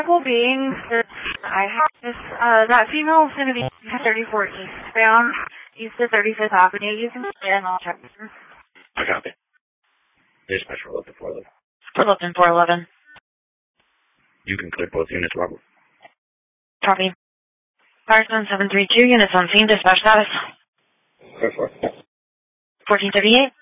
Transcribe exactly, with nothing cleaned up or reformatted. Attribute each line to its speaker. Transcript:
Speaker 1: Couple beings that I have this, uh, that female is going to be thirty-four eastbound, east of thirty-fifth Avenue. You can stay and I'll check with her.
Speaker 2: I copy. Dispatch for eleven four eleven.
Speaker 3: For eleven four eleven.
Speaker 2: You can clear both units, Robert.
Speaker 3: Copy. Firestone seven three two, units on scene, dispatch status.
Speaker 2: Clear for.
Speaker 3: fourteen thirty-eight.